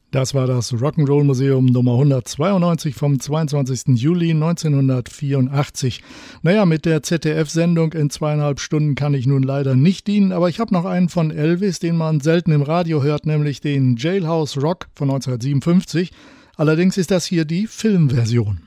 Das war das Rock'n'Roll Museum Nummer 192 vom 22. Juli 1984. Naja, mit der ZDF-Sendung in 2,5 Stunden kann ich nun leider nicht dienen, aber ich habe noch einen von Elvis, den man selten im Radio hört, nämlich den Jailhouse Rock von 1957. Allerdings ist das hier die Filmversion.